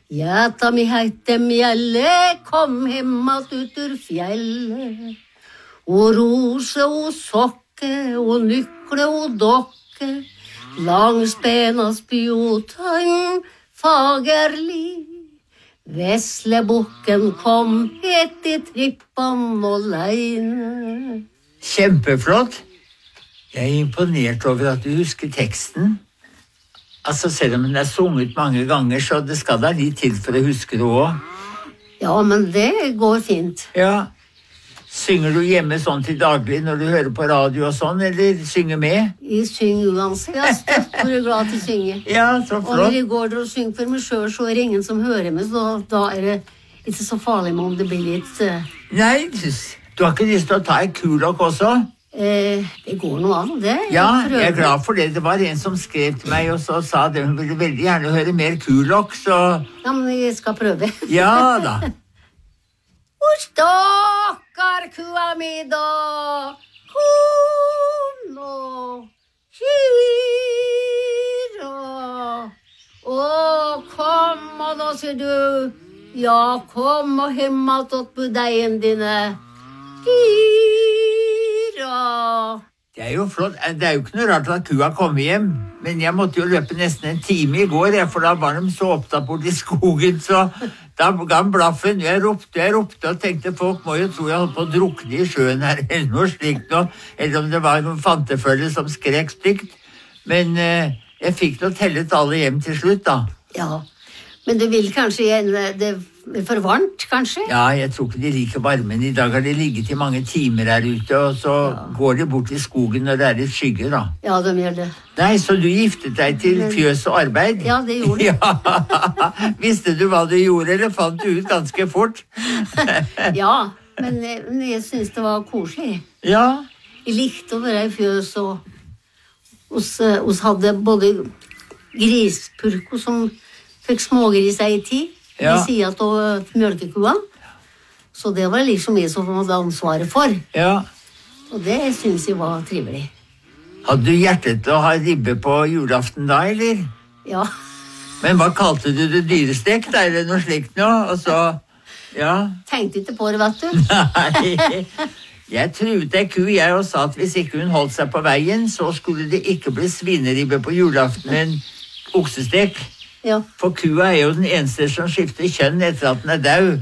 Gjæta mi heite mjelle, kom hemmat ut ur fjellet. Og rose og sokke, og nykle og dokke, langs benas bjotang, fagerlig. Veslebukken kom etter trippan og leine. Kjempeflott. Jeg er imponert over at du husker teksten. Altså, selv om den er sunget mange ganger, så det skal da litt til for å huske det også. Ja, men det går fint. Ja. Synger du hjemme sånn til daglig når du hører på radio og sånn, eller synger med? Jeg synger uansett. Jeg er stort glad til å synge. Ja, så Og flott. når jeg går der og synger for meg selv, så er det ingen som hører meg, så da er det ikke så farlig med om det blir litt... Nei, du har ikke lyst til å ta en kulokk også? Det går noe an, det. Ja, jeg er glad for det. Det var en som skrev til meg og så sa at hun ville veldig gjerne høre mer kulokk, så... Ja, men jeg skal prøve. Ja da. Hvor stakkar kua mi da, kom nå, kyra. Kom og da, sier du, ja, kom og himmelt åt budeien dine, kyra. Det er jo flott. Det er jo ikke noe rart at kua kom hjem, men jeg måtte jo løpe nesten en time i går, for da var de så opptatt bort i skogen, så da ga han blaffen. Jeg ropte og tenkte folk må jo tro jeg holdt på å drukne i sjøen her, eller noe slikt nå, eller om det var noen fantefølge som skrek stygt. Men jeg fikk nå tellet alle hjem til slutt da. Ja, men du vil kanskje gjerne, det er for varmt, kanskje? Ja, jeg tror ikke de liker varmen. I dag har de ligget i mange timer her ute, og så går de bort i skogen når det er litt skygge, da. Ja, de gjør det. Nei, så du giftet deg til fjøs og arbeid? Ja, det gjorde jeg. Ja, visste du hva du gjorde, eller fant du ut ganske fort? Ja, men jeg synes det var koselig. Ja. Jeg likte å være i fjøs, og oss hadde både grispurko som fikk smågriser i tid, Ja. de sier at det var mjølkekua, så det var liksom jeg som hadde ansvaret for, Ja. og det synes jeg var trivelig. Hadde du hjertet til å ha ribbe på julaften da, eller? Ja, Men hva kalte du det, dyrestek da, eller noe slikt nå? Og så, ja. tenkte ikke på det, vet du. Nei, jeg truet ei ku, jeg, og sa at hvis ikke hun holdt seg på veien, så skulle det ikke bli svineribbe på julaften, men oksestek. Ja, For kua er jo den eneste som skifter kjønn etter at den er død.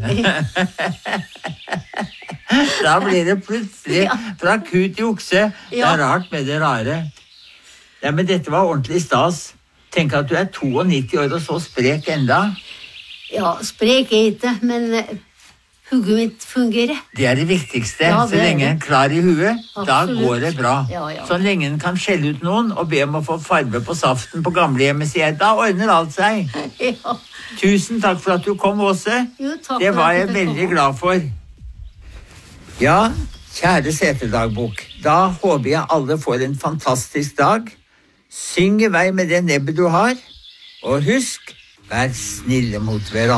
Da blir det plutselig fra ku til okse. Det Ja. er rart med det rare. Ja, men dette var ordentlig stas. Tenk at du er 92 år og så sprek enda. ja, sprek jeg ikke, men hugget mitt fungerer. Det er det viktigste. Ja, Så det er lenge det. en klar i huet, da Absolutt. går det bra. Ja, ja. Så lenge en kan skjelle ut noen og be om å få farve på saften på gamlehjemmet, sier jeg, da ordner alt seg. Ja, Tusen takk for at du kom, Åse. jo, takk Det for var at jeg du fikk veldig komme. glad for. Ja, kjære Seterdagbok, da håper jeg alle får en fantastisk dag. Syng i vei med det nebbet du har, og husk, vær snille mot hverandre.